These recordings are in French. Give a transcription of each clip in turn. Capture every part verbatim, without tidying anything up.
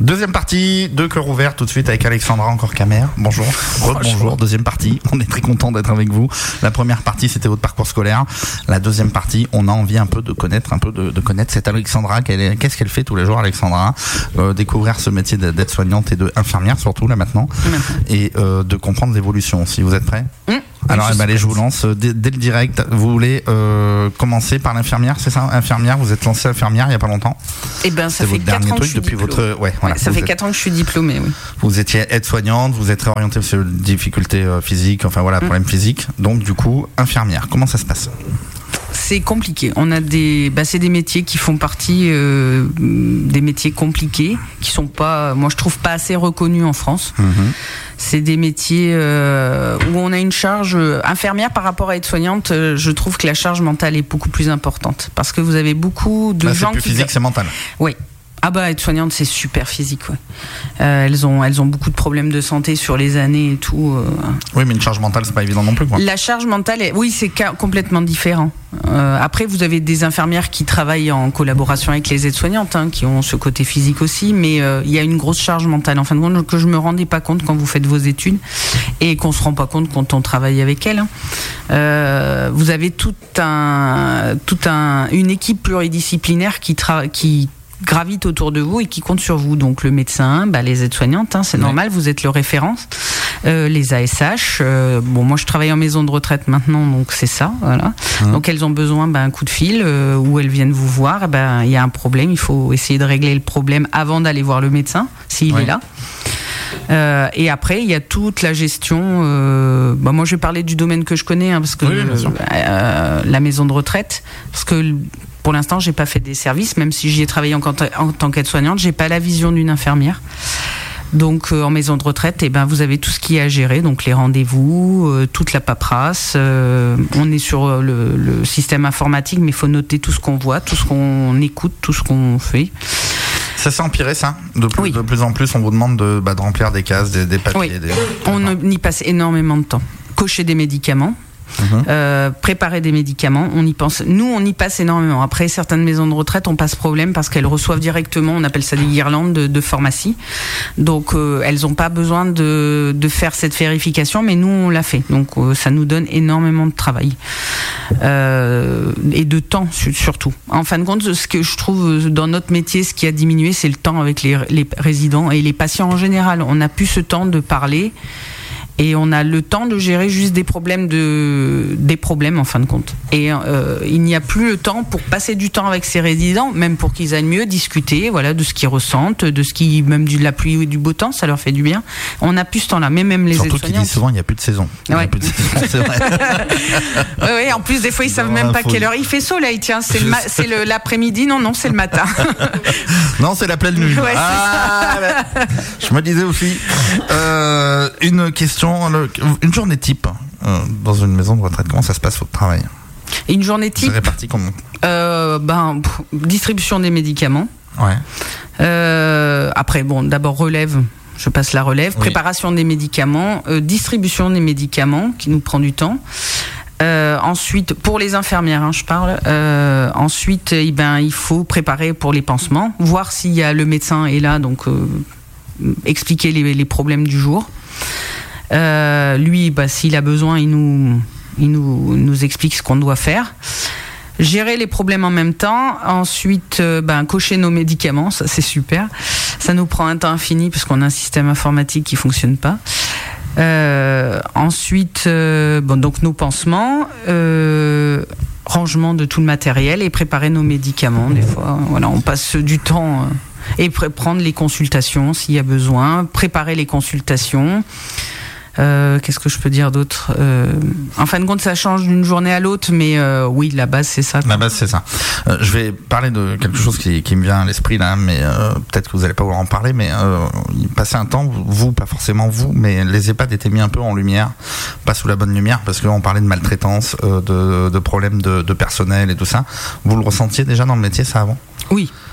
Deuxième partie de Cœur ouvert, tout de suite avec Alexandra encore Camer. Bonjour. Bonjour. Deuxième partie. On est très content d'être avec vous. La première partie, c'était votre parcours scolaire. La deuxième partie, on a envie un peu de connaître, un peu de, de connaître cette Alexandra. Qu'est-ce qu'elle fait tous les jours, Alexandra? euh, Découvrir ce métier d'aide-soignante et d'infirmière surtout là maintenant, et euh, de comprendre l'évolution aussi. Vous êtes prêts? mmh. Alors, eh ben, allez, je vous lance dès, dès le direct. Vous voulez euh, commencer par l'infirmière, c'est ça? Infirmière, vous êtes lancée infirmière il n'y a pas longtemps? Eh ben, ça fait quatre ans que je suis depuis diplômée. Votre... Ouais, voilà, ouais, ça fait quatre ans que je suis diplômée, oui. Vous étiez aide-soignante, vous êtes réorientée sur les difficultés euh, physiques, enfin voilà, problèmes mmh. physiques. Donc, du coup, infirmière, comment ça se passe? C'est compliqué. On a des, bah, c'est des métiers qui font partie euh, des métiers compliqués, qui sont pas, moi je trouve pas assez reconnus en France. Mmh. C'est des métiers euh, où on a une charge euh, infirmière par rapport à aide-soignante. Euh, je trouve que la charge mentale est beaucoup plus importante parce que vous avez beaucoup de bah, gens c'est plus qui physique, c'est mental. Oui. Ah bah aide-soignante c'est super physique, ouais. Euh, elles ont elles ont beaucoup de problèmes de santé sur les années et tout. Euh. Oui, mais une charge mentale c'est pas évident non plus, quoi. La charge mentale, est, oui, c'est complètement différent. Euh, après, vous avez des infirmières qui travaillent en collaboration avec les aides-soignantes, hein, qui ont ce côté physique aussi, mais euh, il y a une grosse charge mentale en fin de compte que je me rendais pas compte quand vous faites vos études et qu'on se rend pas compte quand on travaille avec elles. Hein. Euh, vous avez tout un tout un une équipe pluridisciplinaire qui tra- qui gravite autour de vous et qui compte sur vous. Donc le médecin, bah, les aides-soignantes, hein, c'est ouais. normal, vous êtes leur référence. Euh, les A S H, euh, bon moi je travaille en maison de retraite maintenant, donc c'est ça, voilà. Mmh. Donc elles ont besoin d'un bah, coup de fil euh, où elles viennent vous voir. Il bah, y a un problème, il faut essayer de régler le problème avant d'aller voir le médecin s'il ouais. est là. Euh, et après, il y a toute la gestion. Euh, bah moi, je vais parler du domaine que je connais, hein, parce que oui, euh, euh, la maison de retraite, parce que pour l'instant, j'ai pas fait des services, même si j'y ai travaillé en, en tant qu'aide-soignante, j'ai pas la vision d'une infirmière. Donc, euh, en maison de retraite, eh ben, vous avez tout ce qui est à gérer, donc les rendez-vous, euh, toute la paperasse. Euh, on est sur le, le système informatique, mais il faut noter tout ce qu'on voit, tout ce qu'on écoute, tout ce qu'on fait. Ça s'est empiré, ça de plus, oui. de plus en plus, on vous demande de, bah, de remplir des cases, des, des papiers. Oui. Des... On y passe énormément de temps. Cocher des médicaments. Mmh. Euh, préparer des médicaments, on y pense. Nous, on y passe énormément. Après, certaines maisons de retraite ont pas ce problème parce qu'elles reçoivent directement, on appelle ça des guirlandes de, de pharmacie. Donc, euh, elles ont pas besoin de, de faire cette vérification, mais nous, on l'a fait. Donc, euh, ça nous donne énormément de travail euh, et de temps surtout. En fin de compte, ce que je trouve dans notre métier, ce qui a diminué, c'est le temps avec les, les résidents et les patients en général. On n'a plus ce temps de parler. Et on a le temps de gérer juste des problèmes de des problèmes en fin de compte. Et euh, il n'y a plus le temps pour passer du temps avec ces résidents, même pour qu'ils aillent mieux discuter, voilà, de ce qu'ils ressentent, de ce qui, même de la pluie ou du beau temps, ça leur fait du bien. On n'a plus ce temps-là, mais même les surtout qu'ils disent souvent il n'y a plus de saison. Ouais. Plus de saison, c'est vrai. ouais, ouais, en plus des fois ils savent non, même pas faut... quelle heure il fait soleil. Tiens, c'est le ma... c'est le l'après-midi, non non, c'est le matin. Non, c'est la pleine lune. Ouais, ah, ouais. Je me disais aussi euh, une question. Une journée type euh, dans une maison de retraite, comment ça se passe votre travail? Et une journée type, c'est réparti comment? euh, ben, pff, distribution des médicaments. Ouais. Euh, après, bon, d'abord relève. Je passe la relève. Oui. Préparation des médicaments, euh, distribution des médicaments qui nous prend du temps. Euh, ensuite, pour les infirmières, hein, je parle. Euh, ensuite, eh ben, il faut préparer pour les pansements, voir s'il y a le médecin est là, donc euh, expliquer les, les problèmes du jour. Euh, lui, bah, s'il a besoin, il nous, il nous, nous explique ce qu'on doit faire. Gérer les problèmes en même temps. Ensuite, euh, bah, cocher nos médicaments, ça c'est super. Ça nous prend un temps infini parce qu'on a un système informatique qui fonctionne pas. Euh, ensuite, euh, bon, donc nos pansements, euh, rangement de tout le matériel et préparer nos médicaments. Des fois, voilà, on passe du temps. Euh, et pr- prendre les consultations s'il y a besoin, préparer les consultations. Euh, qu'est-ce que je peux dire d'autre? euh, En fin de compte, ça change d'une journée à l'autre, mais euh, oui, la base, c'est ça. La base, c'est ça. Euh, je vais parler de quelque chose qui, qui me vient à l'esprit là, mais euh, peut-être que vous n'allez pas vouloir en parler, mais euh, il passait un temps, vous, pas forcément vous, mais les EHPAD étaient mis un peu en lumière, pas sous la bonne lumière, parce qu'on parlait de maltraitance, euh, de, de problèmes de, de personnel et tout ça. Vous le ressentiez déjà dans le métier, ça, avant? Oui.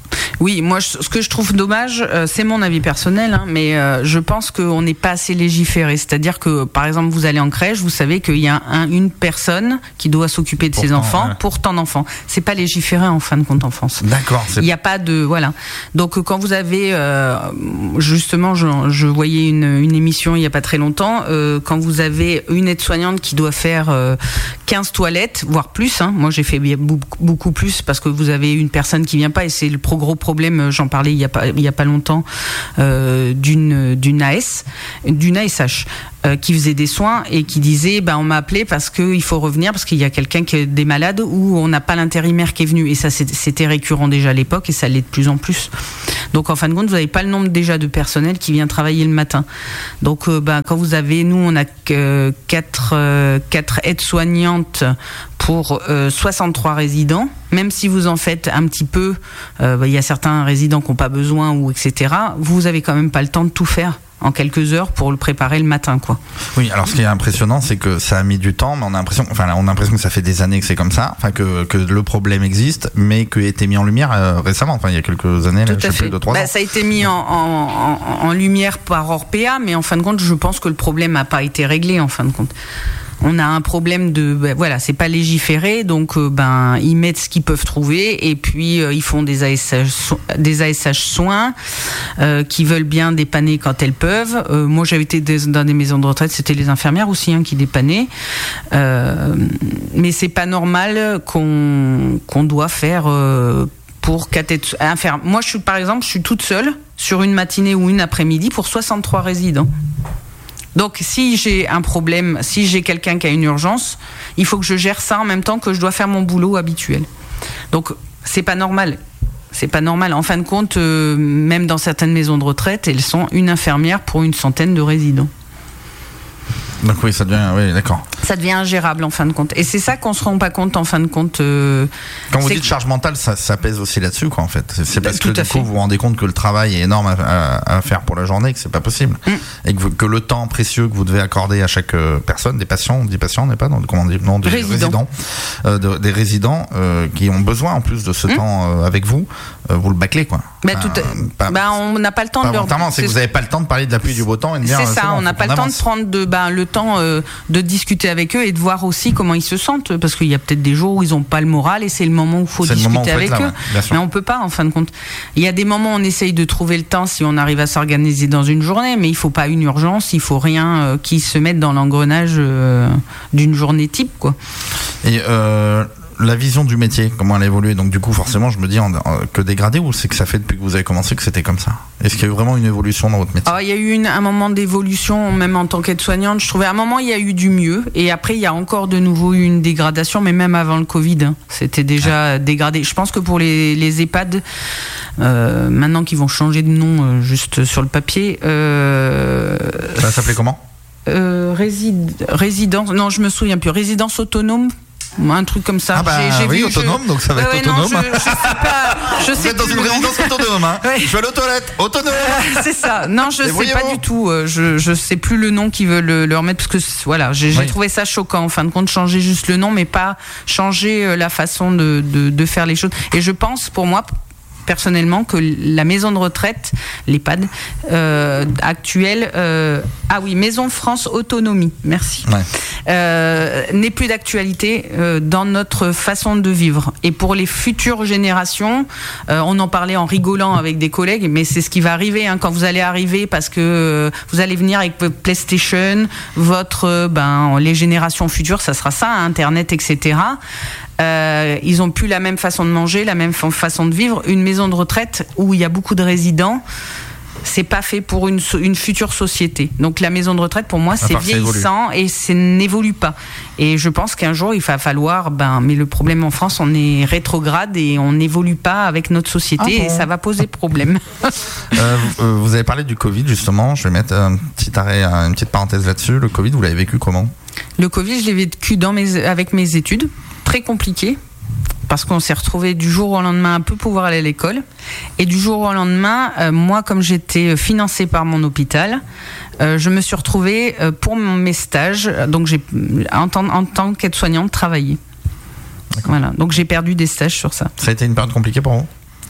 Oui, moi, je, ce que je trouve dommage, euh, c'est mon avis personnel, hein, mais euh, je pense qu'on n'est pas assez légiféré. C'est-à-dire que, par exemple, vous allez en crèche, vous savez qu'il y a un, une personne qui doit s'occuper de pour ses tant, enfants ouais. pour tant d'enfants. C'est pas légiféré en fin de compte en France. D'accord. Il n'y a pas de voilà. Donc quand vous avez euh, justement, je, je voyais une, une émission il y a pas très longtemps, euh, quand vous avez une aide-soignante qui doit faire euh, quinze toilettes, voire plus. Hein, moi, j'ai fait beaucoup, beaucoup plus parce que vous avez une personne qui vient pas et c'est le pro gros problème. J'en parlais il y a pas il y a pas longtemps euh, d'une d'une A S, d'une A S H. Euh, qui faisait des soins et qui disait ben on m'a appelé parce que il faut revenir parce qu'il y a quelqu'un qui est des malades ou on n'a pas l'intérimaire qui est venu et ça c'était récurrent déjà à l'époque et ça l'est de plus en plus. Donc en fin de compte vous n'avez pas le nombre déjà de personnel qui vient travailler le matin. Donc euh, ben quand vous avez nous on a euh, quatre euh, quatre aides-soignantes pour euh, soixante-trois résidents. Même si vous en faites un petit peu, euh, ben, il y a certains résidents qui n'ont pas besoin ou et cetera. Vous avez quand même pas le temps de tout faire en quelques heures pour le préparer le matin, quoi. Oui, alors ce qui est impressionnant, c'est que ça a mis du temps, mais on a l'impression, enfin, on a l'impression que ça fait des années que c'est comme ça, enfin que que le problème existe, mais qu'il a été mis en lumière euh, récemment, enfin il y a quelques années, Tout là, je à sais fait. plus, de trois bah, ans. Ça a été mis en, en, en, en lumière par Orpea, mais en fin de compte, je pense que le problème n'a pas été réglé en fin de compte. On a un problème de ben, voilà, c'est pas légiféré, donc euh, ben ils mettent ce qu'ils peuvent trouver et puis euh, ils font des A S H des A S H soins euh, qui veulent bien dépanner quand elles peuvent. Euh, moi j'avais été des, dans des maisons de retraite, c'était les infirmières aussi hein, qui dépannaient. Euh, mais c'est pas normal qu'on qu'on doit faire euh, pour quatre infirmières. Moi je suis par exemple, je suis toute seule sur une matinée ou une après-midi pour soixante-trois résidents. Donc, si j'ai un problème, si j'ai quelqu'un qui a une urgence, il faut que je gère ça en même temps que je dois faire mon boulot habituel. Donc, c'est pas normal. C'est pas normal. En fin de compte, euh, même dans certaines maisons de retraite, elles sont une infirmière pour une centaine de résidents. Donc oui, ça devient, oui, d'accord. Ça devient ingérable en fin de compte. Et c'est ça qu'on se rend pas compte en fin de compte. Euh, Quand vous dites que... charge mentale, ça, ça pèse aussi là-dessus, quoi, en fait. C'est, c'est parce Tout que du fait. coup, vous vous rendez compte que le travail est énorme à, à, à faire pour la journée, que c'est pas possible. Mm. Et que, vous, que le temps précieux que vous devez accorder à chaque euh, personne, des patients, on dit patients, on n'est pas dans, comment on dit, non, des résidents, résidents, euh, de, des résidents euh, qui ont besoin en plus de ce mm. temps euh, avec vous, euh, vous le bâclez, quoi. Bah, tout a... pas, bah, on n'a pas le temps pas de leur. C'est, c'est que vous n'avez pas le temps de parler de la pluie du beau temps et de dire. C'est ça, c'est bon, on n'a pas le temps de prendre de, bah, le temps euh, de discuter avec eux et de voir aussi comment ils se sentent, parce qu'il y a peut-être des jours où ils n'ont pas le moral et c'est le moment où il faut c'est discuter avec là, eux. Ouais, mais on peut pas, en fin de compte. Il y a des moments où on essaye de trouver le temps si on arrive à s'organiser dans une journée, mais il faut pas une urgence, il faut rien euh, qui se mette dans l'engrenage euh, d'une journée type, quoi. Et euh... la vision du métier, comment elle a évolué. Donc du coup forcément je me dis en, en, que dégradé, ou c'est que ça fait depuis que vous avez commencé que c'était comme ça? Est-ce qu'il y a eu vraiment une évolution dans votre métier? Ah, il y a eu une, un moment d'évolution, même en tant qu'aide-soignante, je trouvais à un moment il y a eu du mieux et après il y a encore de nouveau eu une dégradation, mais même avant le Covid hein, c'était déjà ah. dégradé. Je pense que pour les, les EHPAD euh, maintenant qu'ils vont changer de nom euh, juste sur le papier euh, ça s'appelait comment? euh, résid, résidence, non je me souviens plus, résidence autonome, un truc comme ça. Ah bah j'ai, j'ai oui, vu, autonome, je... donc ça va ouais, être ouais, autonome. Non, je, je sais pas. Je Vous sais êtes dans une résidence autonome, hein. Ouais. Je vais aller aux toilettes, autonome. Euh, c'est ça. Non, je sais pas du tout. Je, je sais plus le nom qu'ils veulent le, le remettre, parce que voilà, j'ai, j'ai oui. trouvé ça choquant. En fin de compte, changer juste le nom, mais pas changer la façon de, de, de faire les choses. Et je pense, pour moi, personnellement, que la maison de retraite, l'EHPAD euh, actuelle, euh, ah oui, Maison France Autonomie, merci, ouais. euh, n'est plus d'actualité euh, dans notre façon de vivre. Et pour les futures générations, euh, on en parlait en rigolant avec des collègues, mais c'est ce qui va arriver hein, quand vous allez arriver, parce que euh, vous allez venir avec votre PlayStation, votre, euh, ben, les générations futures, ça sera ça, Internet, et cetera. Euh, ils ont plus la même façon de manger, la même façon de vivre. Une maison de retraite où il y a beaucoup de résidents, c'est pas fait pour une, une future société. Donc la maison de retraite, pour moi, c'est vieillissant et ça n'évolue pas. Et je pense qu'un jour, il va falloir... Ben, mais le problème en France, on est rétrograde et on n'évolue pas avec notre société ah bon. Et ça va poser problème. euh, vous, vous avez parlé du Covid, justement. Je vais mettre un petit arrêt, une petite parenthèse là-dessus. Le Covid, vous l'avez vécu comment? Le Covid, je l'ai vécu dans mes, avec mes études. Très compliqué, parce qu'on s'est retrouvé du jour au lendemain à peu pouvoir aller à l'école, et du jour au lendemain, euh, moi comme j'étais financée par mon hôpital, euh, je me suis retrouvée euh, pour mes stages, donc j'ai en, tant, en tant qu'aide-soignante travaillé. D'accord. Voilà, donc j'ai perdu des stages sur ça. Ça a été une période compliquée pour vous?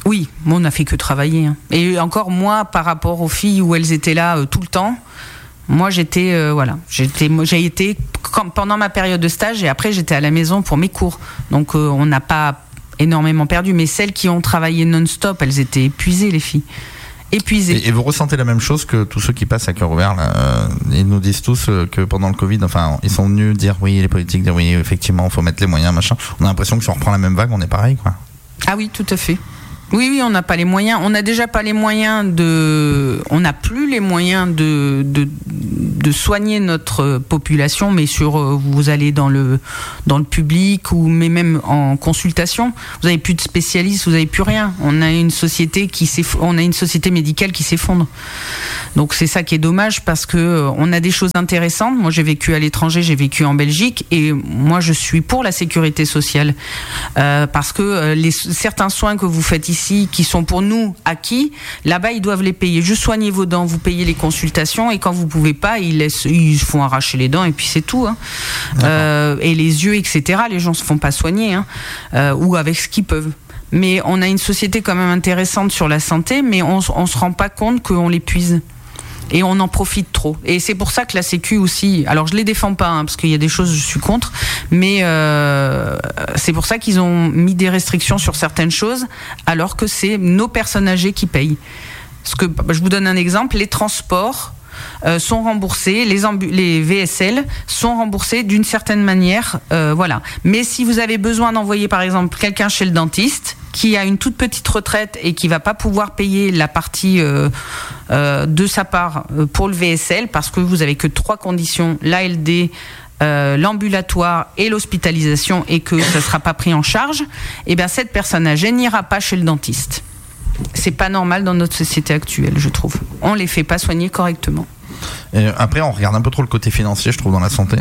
Oui, moi, on n'a fait que travailler. Hein. Et encore, moi, par rapport aux filles où elles étaient là euh, tout le temps, moi, j'étais, euh, voilà, j'étais, j'ai été quand, pendant ma période de stage et après, j'étais à la maison pour mes cours. Donc, euh, on n'a pas énormément perdu. Mais celles qui ont travaillé non-stop, elles étaient épuisées, les filles. Épuisées. Et, et vous ressentez la même chose que tous ceux qui passent à cœur ouvert là, euh, ils nous disent tous euh, que pendant le Covid, enfin, ils sont venus dire oui, les politiques dire oui, effectivement, il faut mettre les moyens, machin. On a l'impression que si on reprend la même vague, on est pareil, quoi. Ah oui, tout à fait. Oui, oui, on n'a pas les moyens. On n'a déjà pas les moyens de. On n'a plus les moyens de, de de soigner notre population, mais sur vous allez dans le dans le public ou mais même en consultation, vous avez plus de spécialistes, vous avez plus rien. On a une société qui s'effondre, on a une société médicale qui s'effondre. Donc c'est ça qui est dommage parce que on a des choses intéressantes. Moi, j'ai vécu à l'étranger, j'ai vécu en Belgique et moi je suis pour la sécurité sociale euh, parce que les certains soins que vous faites ici qui sont pour nous acquis, là-bas ils doivent les payer. Juste soignez vos dents, vous payez les consultations et quand vous pouvez pas, ils laissent, ils font arracher les dents et puis c'est tout. Hein. Euh, et les yeux, et cetera. Les gens se font pas soigner hein, euh, ou avec ce qu'ils peuvent. Mais on a une société quand même intéressante sur la santé, mais on, on se rend pas compte qu'on l'épuise. Et on en profite trop. Et c'est pour ça que la Sécu aussi... Alors, je les défends pas, hein, parce qu'il y a des choses, je suis contre. Mais euh, c'est pour ça qu'ils ont mis des restrictions sur certaines choses, alors que c'est nos personnes âgées qui payent. Parce que, je vous donne un exemple. Les transports euh, sont remboursés. Les, ambu- les V S L sont remboursés d'une certaine manière. Euh, voilà. Mais si vous avez besoin d'envoyer, par exemple, quelqu'un chez le dentiste... qui a une toute petite retraite et qui va pas pouvoir payer la partie euh, euh, de sa part pour le V S L parce que vous avez que trois conditions, l'A L D, euh, l'ambulatoire et l'hospitalisation et que ça sera pas pris en charge, et bien cette personne âgée n'ira pas chez le dentiste. C'est pas normal dans notre société actuelle, je trouve. On les fait pas soigner correctement. Et après, on regarde un peu trop le côté financier, je trouve, dans la santé.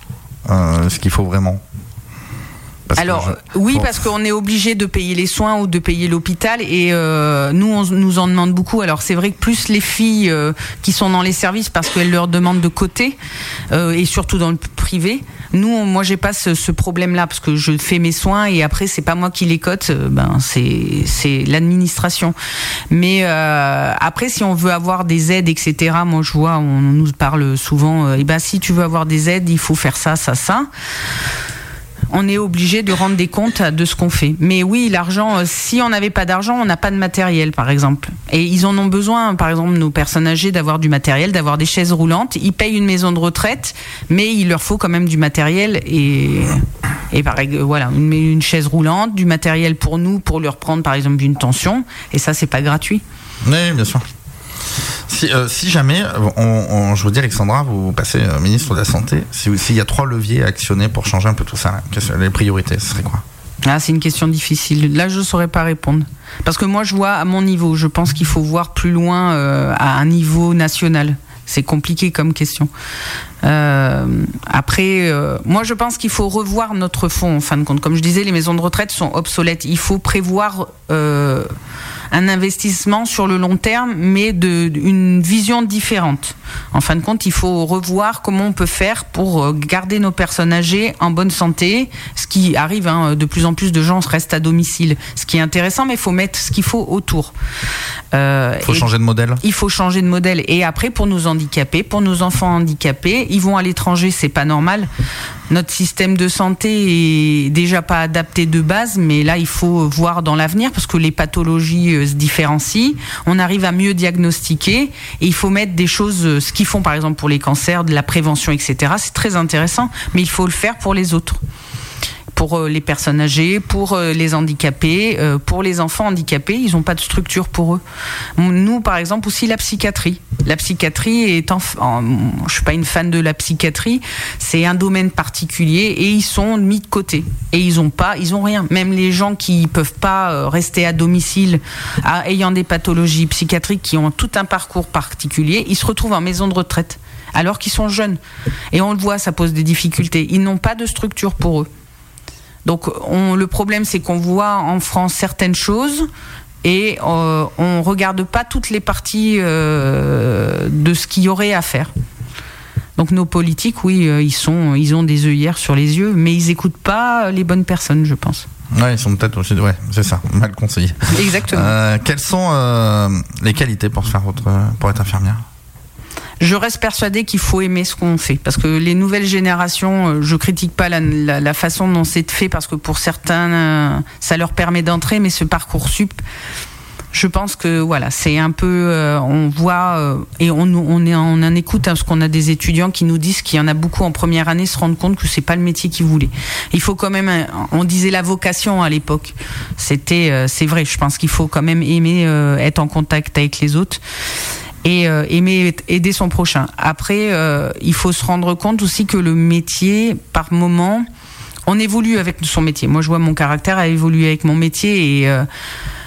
Euh, ce qu'il faut vraiment. Parce Alors je... oui, parce qu'on est obligé de payer les soins ou de payer l'hôpital et euh, nous on nous en demande beaucoup. Alors c'est vrai que plus les filles euh, qui sont dans les services parce qu'elles leur demandent de côté euh, et surtout dans le privé. Nous, on, moi j'ai pas ce, ce problème-là parce que je fais mes soins et après c'est pas moi qui les cote, ben c'est c'est l'administration. Mais euh, après si on veut avoir des aides et cetera. Moi je vois on nous parle souvent. Euh, et ben si tu veux avoir des aides, il faut faire ça, ça, ça. On est obligé de rendre des comptes de ce qu'on fait. Mais oui, l'argent, si on n'avait pas d'argent, on n'a pas de matériel, par exemple. Et ils en ont besoin, par exemple, nos personnes âgées, d'avoir du matériel, d'avoir des chaises roulantes. Ils payent une maison de retraite, mais il leur faut quand même du matériel et, et par, voilà, une, une chaise roulante, du matériel pour nous, pour leur prendre, par exemple, une tension. Et ça, c'est pas gratuit. Oui, bien sûr. Si, euh, si jamais, on, on, je vous dis Alexandra, vous passez euh, ministre de la Santé, s'il si y a trois leviers à actionner pour changer un peu tout ça, là, les priorités, ce serait quoi ? Ah, c'est une question difficile. Là, je ne saurais pas répondre. Parce que moi, je vois à mon niveau, je pense qu'il faut voir plus loin euh, à un niveau national. C'est compliqué comme question. Euh, après, euh, moi, je pense qu'il faut revoir notre fonds, en fin de compte. Comme je disais, les maisons de retraite sont obsolètes. Il faut prévoir... Euh, un investissement sur le long terme, mais de, une vision différente. En fin de compte, il faut revoir comment on peut faire pour garder nos personnes âgées en bonne santé. Ce qui arrive, hein, de plus en plus de gens restent à domicile. Ce qui est intéressant, mais il faut mettre ce qu'il faut autour. Euh, il faut changer de modèle. Il faut changer de modèle. Et après, pour nos handicapés, pour nos enfants handicapés, ils vont à l'étranger, c'est pas normal. Notre système de santé est déjà pas adapté de base, mais là, il faut voir dans l'avenir parce que les pathologies se différencient. On arrive à mieux diagnostiquer et il faut mettre des choses, ce qu'ils font par exemple pour les cancers, de la prévention, et cetera. C'est très intéressant, mais il faut le faire pour les autres. Pour les personnes âgées, pour les handicapés, pour les enfants handicapés, ils n'ont pas de structure pour eux. Nous, par exemple, aussi la psychiatrie. La psychiatrie est, en, en, je suis pas une fan de la psychiatrie, c'est un domaine particulier et ils sont mis de côté. Et ils ont pas, ils ont rien. Même les gens qui peuvent pas rester à domicile, à, ayant des pathologies psychiatriques, qui ont tout un parcours particulier, ils se retrouvent en maison de retraite alors qu'ils sont jeunes. Et on le voit, ça pose des difficultés. Ils n'ont pas de structure pour eux. Donc on, le problème, c'est qu'on voit en France certaines choses et euh, on regarde pas toutes les parties euh, de ce qu'il y aurait à faire. Donc nos politiques, oui, ils sont, ils ont des œillères sur les yeux, mais ils écoutent pas les bonnes personnes, je pense. Ouais, ils sont peut-être aussi, ouais, c'est ça, mal conseillés. Exactement. Euh, quelles sont euh, les qualités pour faire votre, pour être infirmière? Je reste persuadée qu'il faut aimer ce qu'on fait, parce que les nouvelles générations, je critique pas la, la, la façon dont c'est fait, parce que pour certains, ça leur permet d'entrer, mais ce Parcoursup, je pense que voilà, c'est un peu, euh, on voit euh, et on, on, est, on en écoute, hein, parce qu'on a des étudiants qui nous disent qu'il y en a beaucoup en première année se rendent compte que c'est pas le métier qu'ils voulaient. Il faut quand même, on disait la vocation à l'époque. C'était, euh, c'est vrai. Je pense qu'il faut quand même aimer euh, être en contact avec les autres. Et euh, aimer aider son prochain. Après, euh, il faut se rendre compte aussi que le métier, par moment, on évolue avec son métier. Moi, je vois mon caractère a évolué avec mon métier et euh,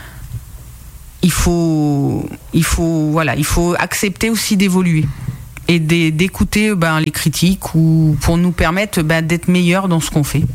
il faut, il faut, voilà, il faut accepter aussi d'évoluer et d'écouter ben, les critiques ou pour nous permettre ben, d'être meilleurs dans ce qu'on fait.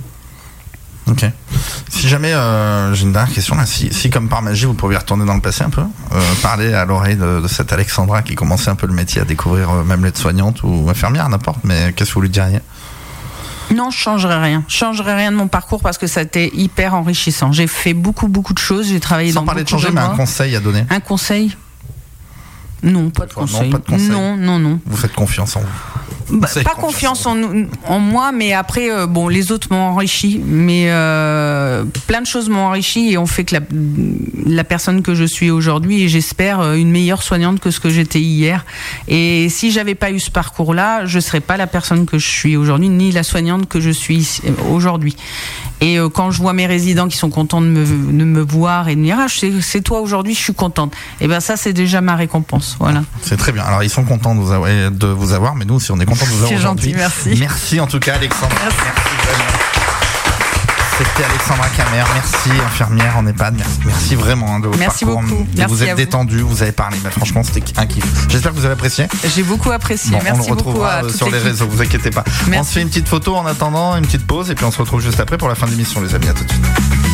Ok. Si jamais, euh, j'ai une dernière question là, si, si comme par magie vous pouviez retourner dans le passé un peu, euh, parler à l'oreille de, de cette Alexandra qui commençait un peu le métier à découvrir euh, même l'aide-soignante ou infirmière, n'importe, mais qu'est-ce que vous lui diriez? Non, je changerais rien. Je changerais rien de mon parcours parce que ça a été hyper enrichissant. J'ai fait beaucoup, beaucoup de choses. J'ai travaillé Sans dans parler de beaucoup changer, de mais mois. un conseil à donner. Un conseil? Non, pas de conseil. Non, pas de conseil. Non, non, non. Vous faites confiance en vous. Bah, pas confiance en, en moi, mais après, euh, bon, les autres m'ont enrichi, mais euh, plein de choses m'ont enrichi et ont fait que la, la personne que je suis aujourd'hui, et j'espère une meilleure soignante que ce que j'étais hier. Et si j'avais pas eu ce parcours-là, je serais pas la personne que je suis aujourd'hui, ni la soignante que je suis aujourd'hui. Et euh, quand je vois mes résidents qui sont contents de me, de me voir et de me dire ah, c'est, c'est toi aujourd'hui, je suis contente. Et ben ça, c'est déjà ma récompense. Voilà. C'est très bien. Alors ils sont contents de vous avoir, de vous avoir mais nous aussi on est contents de vous avoir c'est aujourd'hui. Gentil, merci. Merci en tout cas Alexandra. Merci. Merci vraiment. C'était Alexandra Camer, merci infirmière en EHPAD, merci, merci vraiment hein, de votre merci parcours. Beaucoup. Merci merci vous êtes détendu, vous. vous avez parlé, mais franchement c'était un kiff. J'espère que vous avez apprécié. J'ai beaucoup apprécié, bon, merci on le beaucoup à toute toute sur l'équipe. les réseaux, vous inquiétez pas. Merci. On se fait une petite photo en attendant, une petite pause et puis on se retrouve juste après pour la fin de l'émission les amis, à tout de suite.